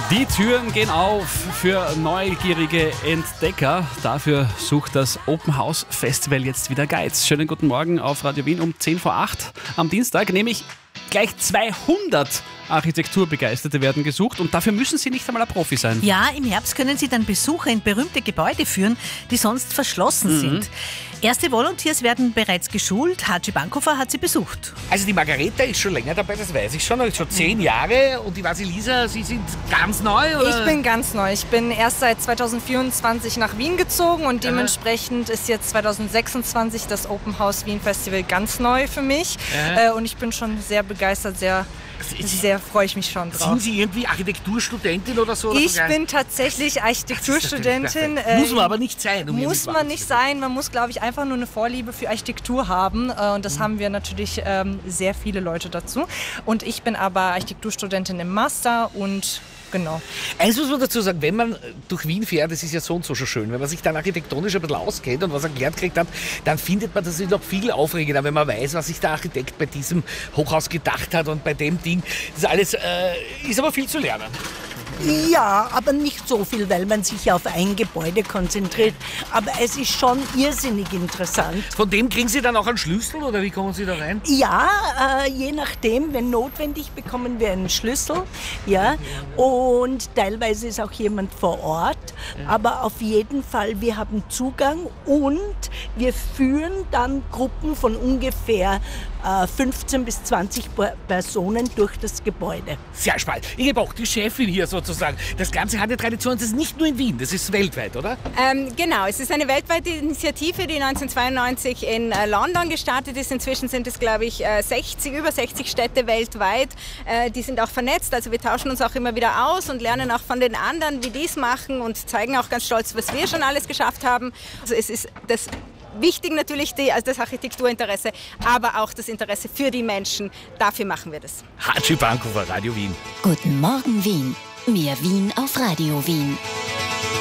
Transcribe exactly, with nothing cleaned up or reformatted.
Die Türen gehen auf für neugierige Entdecker. Dafür sucht das Open House Festival jetzt wieder Guides. Schönen guten Morgen auf Radio Wien um zehn vor acht. Am Dienstag nämlich gleich zweihundert Architekturbegeisterte werden gesucht und dafür müssen Sie nicht einmal ein Profi sein. Ja, im Herbst können Sie dann Besucher in berühmte Gebäude führen, die sonst verschlossen mhm. sind. Erste Volunteers werden bereits geschult. Haji Bankhofer hat sie besucht. Also die Margareta ist schon länger dabei, das weiß ich schon, also schon zehn Jahre. Und die Vasilisa, Sie sind ganz neu, oder? Ich bin ganz neu. Ich bin erst seit zweitausendvierundzwanzig nach Wien gezogen und dementsprechend ist jetzt zweitausendsechsundzwanzig das Open House Wien Festival ganz neu für mich. Aha. Und ich bin schon sehr begeistert, sehr Sehr freue ich mich schon drauf. Sind Sie irgendwie Architekturstudentin oder so? Oder ich bin tatsächlich Architekturstudentin. Muss man aber nicht sein. Um muss man nicht sein. Man muss, glaube ich, einfach nur eine Vorliebe für Architektur haben. Und das mhm. haben wir natürlich ähm, sehr viele Leute dazu. Und ich bin aber Architekturstudentin im Master und genau. Eins muss man dazu sagen, wenn man durch Wien fährt, das ist ja so und so schon schön, wenn man sich dann architektonisch ein bisschen auskennt und was erklärt kriegt hat, dann findet man das noch viel aufregender, wenn man weiß, was sich der Architekt bei diesem Hochhaus gedacht hat und bei dem Ding. Das alles äh, ist aber viel zu lernen. Ja, aber nicht so viel, weil man sich auf ein Gebäude konzentriert. Aber es ist schon irrsinnig interessant. Von dem kriegen Sie dann auch einen Schlüssel oder wie kommen Sie da rein? Ja, äh, je nachdem, wenn notwendig, bekommen wir einen Schlüssel. Ja, und teilweise ist auch jemand vor Ort. Aber auf jeden Fall, wir haben Zugang und wir führen dann Gruppen von ungefähr äh, fünfzehn bis zwanzig Personen durch das Gebäude. Sehr spannend. Ich habe auch die Chefin hier sozusagen. Das Ganze hat eine Tradition, das ist nicht nur in Wien, das ist weltweit, oder? Ähm, genau, es ist eine weltweite Initiative, die neunzehnhundertzweiundneunzig in äh, London gestartet ist. Inzwischen sind es, glaube ich, äh, sechzig, über sechzig Städte weltweit. Äh, die sind auch vernetzt, also wir tauschen uns auch immer wieder aus und lernen auch von den anderen, wie die es machen und zeigen auch ganz stolz, was wir schon alles geschafft haben. Also es ist das Wichtig natürlich die, also das Architekturinteresse, aber auch das Interesse für die Menschen. Dafür machen wir das. Haji Bankhofer, Radio Wien. Guten Morgen Wien. Mehr Wien auf Radio Wien.